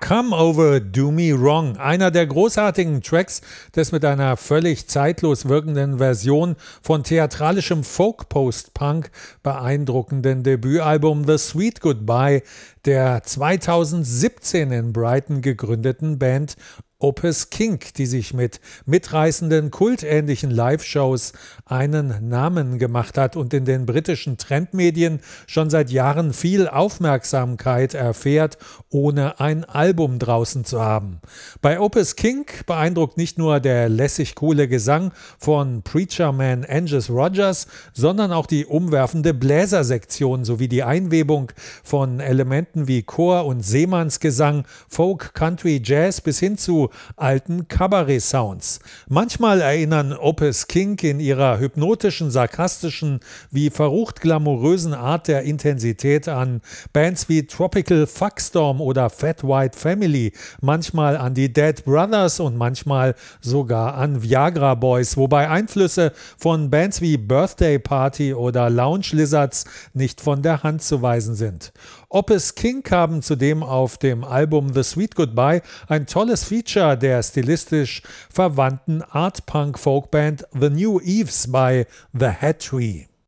Come Over, Do Me Wrong, einer der großartigen Tracks des mit einer völlig zeitlos wirkenden Version von theatralischem Folk-Post-Punk beeindruckenden Debütalbum The Sweet Goodbye der 2017 in Brighton gegründeten Band Opus Kink, die sich mit mitreißenden, kultähnlichen Live-Shows einen Namen gemacht hat und in den britischen Trendmedien schon seit Jahren viel Aufmerksamkeit erfährt, ohne ein Album draußen zu haben. Bei Opus Kink beeindruckt nicht nur der lässig coole Gesang von Preacher Man Angus Rogers, sondern auch die umwerfende Bläsersektion sowie die Einwebung von Elementen wie Chor- und Seemannsgesang, Folk, Country, Jazz bis hin zu alten Kabarett-Sounds. Manchmal erinnern Opus Kink in ihrer hypnotischen, sarkastischen, wie verrucht glamourösen Art der Intensität an Bands wie Tropical Fuckstorm oder Fat White Family, manchmal an die Dead Brothers und manchmal sogar an Viagra Boys, wobei Einflüsse von Bands wie Birthday Party oder Lounge Lizards nicht von der Hand zu weisen sind. Opus Kink haben zudem auf dem Album The Sweet Goodbye ein tolles Feature der stilistisch verwandten Art-Punk-Folkband The New Eves bei The Hat Tree.